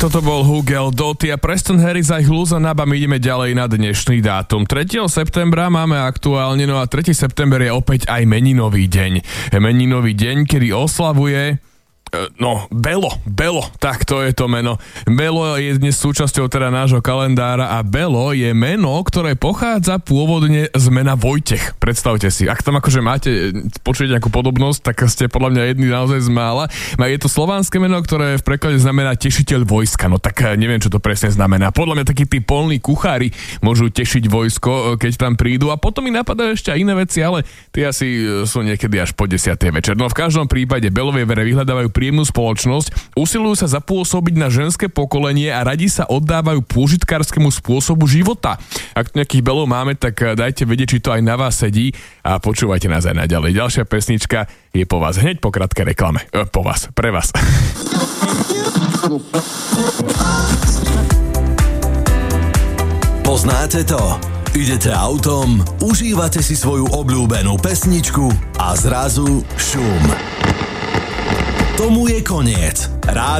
Toto bol Hugel, Doty a Preston Harris a ich Lose na Naba. My ideme ďalej na dnešný dátum. 3. septembra máme aktuálne, no a 3. september je opäť aj meninový deň. Meninový deň, kedy oslavuje Belo, tak to je to meno. Belo je dnes súčasťou teda nášho kalendára a Belo je meno, ktoré pochádza pôvodne z mena Vojtech. Predstavte si, ak tam akože máte počuť nejakú podobnosť, tak ste podľa mňa jedný naozaj z mála. Je to slovanské meno, ktoré v preklade znamená tešiteľ vojska. No tak neviem, čo to presne znamená. Podľa mňa takí tí polní kuchári môžu tešiť vojsko, keď tam prídu, a potom mi napadajú ešte aj iné veci, ale tie asi sú niekedy až po 10. večer. No v každom prípade Belovie vere vyhľadávajú príjemnú spoločnosť, usilujú sa zapôsobiť na ženské pokolenie a radi sa oddávajú pôžitkárskému spôsobu života. Ak nejakých Belov máme, tak dajte vedieť, či to aj na vás sedí a počúvajte nás aj naďalej. Ďalšia pesnička je po vás hneď po krátkej reklame. Pre vás. Poznáte to? Idete autom, užívate si svoju obľúbenú pesničku a zrazu šum. Tomu je koniec.